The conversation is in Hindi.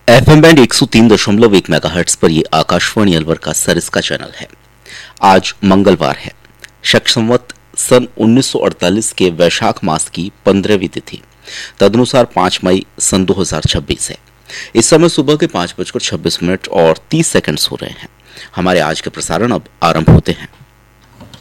एफएम बैंड 103.1 मेगाहर्ट्ज पर ये आकाशवाणी अलवर का सरिस का चैनल है। आज मंगलवार है। शक संवत सन 1948 के वैशाख मास की 15वीं तिथि, तदनुसार 5 मई सन 2026 है। इस समय सुबह के 5:26 और 30 सेकंड्स हो रहे हैं। हमारे आज के प्रसारण अब आरंभ होते हैं।